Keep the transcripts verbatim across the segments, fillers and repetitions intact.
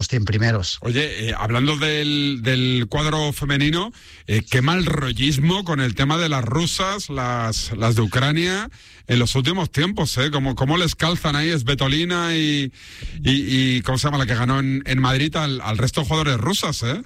los cien primeros. Oye, eh, hablando del, del cuadro femenino, eh, qué mal rollismo con el tema de las rusas, las, las de Ucrania, en los últimos tiempos, ¿eh? Como, cómo les calzan ahí Svitolina y, y, y, ¿cómo se llama? La que ganó en, en Madrid al, al resto de jugadores rusas, ¿eh?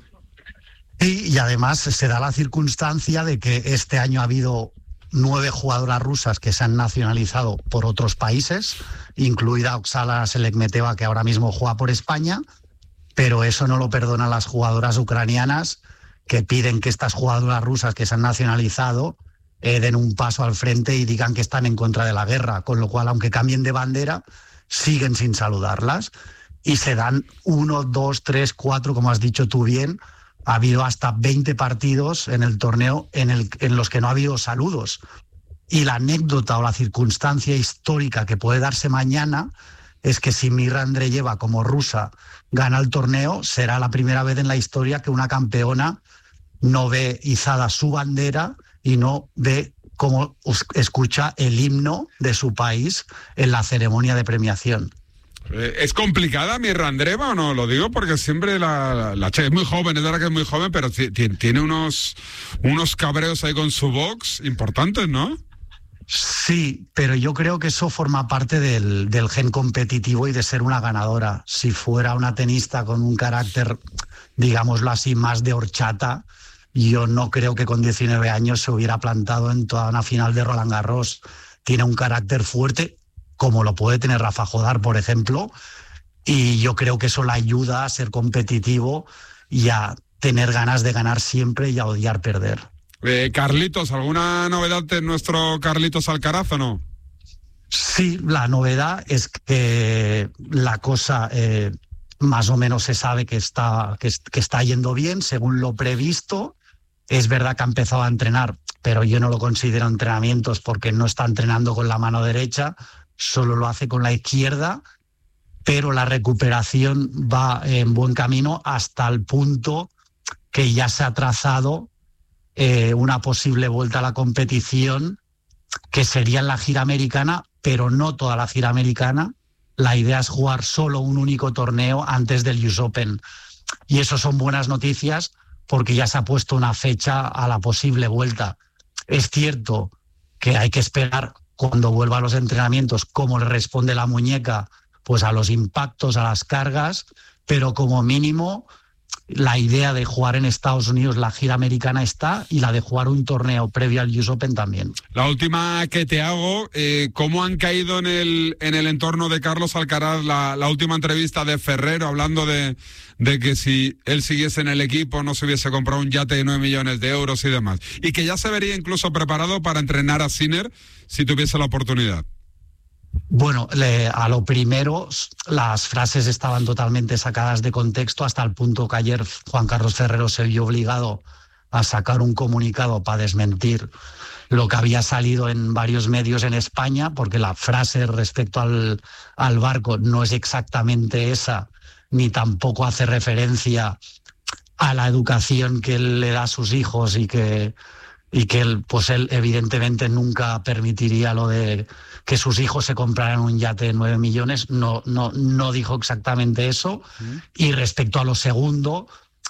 Sí, y además se da la circunstancia de que este año ha habido nueve jugadoras rusas que se han nacionalizado por otros países, incluida Oksana Selekmeteva, que ahora mismo juega por España, pero eso no lo perdonan las jugadoras ucranianas, que piden que estas jugadoras rusas que se han nacionalizado eh, den un paso al frente y digan que están en contra de la guerra, con lo cual, aunque cambien de bandera, siguen sin saludarlas, y se dan uno, dos, tres, cuatro, como has dicho tú bien. Ha habido hasta veinte partidos en el torneo en, el, en los que no ha habido saludos. Y la anécdota o la circunstancia histórica que puede darse mañana es que si Mirra Andreeva, como rusa, gana el torneo, será la primera vez en la historia que una campeona no ve izada su bandera y no ve cómo escucha el himno de su país en la ceremonia de premiación. ¿Es complicada Mirra Andreeva o no? Lo digo porque siempre la, la, la chica es muy joven, es verdad que es muy joven, pero t- tiene unos, unos cabreos ahí con su box importantes, ¿no? Sí, pero yo creo que eso forma parte del, del gen competitivo y de ser una ganadora. Si fuera una tenista con un carácter, digámoslo así, más de horchata, yo no creo que con diecinueve años se hubiera plantado en toda una final de Roland Garros. Tiene un carácter fuerte, como lo puede tener Rafa Jodar, por ejemplo, y yo creo que eso le ayuda a ser competitivo y a tener ganas de ganar siempre y a odiar perder. Eh, Carlitos, ¿alguna novedad de nuestro Carlitos Alcaraz o no? Sí, la novedad es que la cosa eh, más o menos se sabe que está, que, que está yendo bien, según lo previsto. Es verdad que ha empezado a entrenar, pero yo no lo considero entrenamientos porque no está entrenando con la mano derecha, solo lo hace con la izquierda, pero la recuperación va en buen camino hasta el punto que ya se ha trazado eh, una posible vuelta a la competición, que sería en la gira americana, pero no toda la gira americana. La idea es jugar solo un único torneo antes del U S Open. Y eso son buenas noticias porque ya se ha puesto una fecha a la posible vuelta. Es cierto que hay que esperar cuando vuelva a los entrenamientos cómo le responde la muñeca pues a los impactos, a las cargas, pero como mínimo la idea de jugar en Estados Unidos la gira americana está, y la de jugar un torneo previo al U S Open también. La última que te hago, eh, ¿cómo han caído en el en el entorno de Carlos Alcaraz la, la última entrevista de Ferrero hablando de, de que si él siguiese en el equipo no se hubiese comprado un yate de nueve millones de euros y demás? Y que ya se vería incluso preparado para entrenar a Sinner si tuviese la oportunidad. Bueno, le, a lo primero, las frases estaban totalmente sacadas de contexto, hasta el punto que ayer Juan Carlos Ferrero se vio obligado a sacar un comunicado para desmentir lo que había salido en varios medios en España, porque la frase respecto al, al barco no es exactamente esa, ni tampoco hace referencia a la educación que él le da a sus hijos y que... y que él, pues él evidentemente nunca permitiría lo de que sus hijos se compraran un yate de nueve millones, no, no, no dijo exactamente eso. ¿Mm? Y respecto a lo segundo,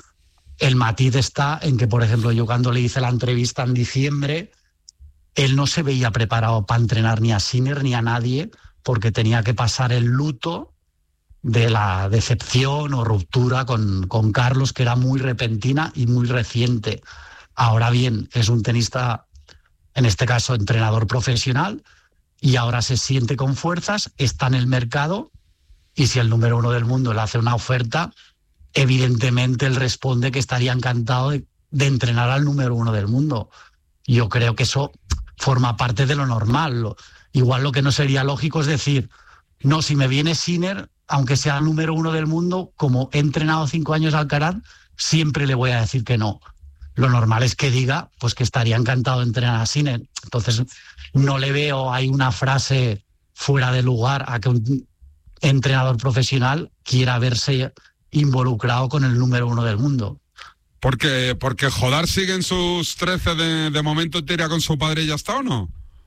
el matiz está en que, por ejemplo, yo cuando le hice la entrevista en diciembre, él no se veía preparado para entrenar ni a Sinner ni a nadie, porque tenía que pasar el luto de la decepción o ruptura con, con Carlos, que era muy repentina y muy reciente. Ahora bien, es un tenista, en este caso entrenador profesional, y ahora se siente con fuerzas, está en el mercado, y si el número uno del mundo le hace una oferta, evidentemente él responde que estaría encantado de, de entrenar al número uno del mundo. Yo creo que eso forma parte de lo normal. Lo, igual lo que no sería lógico es decir, no, si me viene Sinner, aunque sea el número uno del mundo, como he entrenado cinco años al Alcaraz, siempre le voy a decir que no. Lo normal es que diga pues que estaría encantado de entrenar a Sinner. Entonces no le veo ahí una frase fuera de lugar a que un entrenador profesional quiera verse involucrado con el número uno del mundo. Porque, porque Jodar sigue en sus trece de, de momento, tira con su padre y ya está, ¿o no?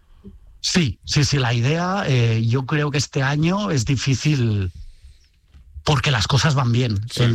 Sí, sí, sí, la idea, eh, yo creo que este año es difícil porque las cosas van bien. Sí.